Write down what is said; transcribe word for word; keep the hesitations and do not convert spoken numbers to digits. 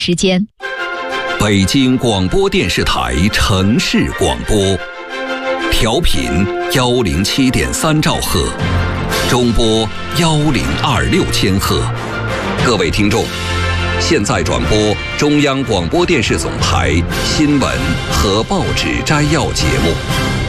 时间。 北京广播电视台城市广播，调频幺零七点三兆赫，中波幺零二六千赫。各位听众，现在转播中央广播电视总台新闻和报纸摘要节目。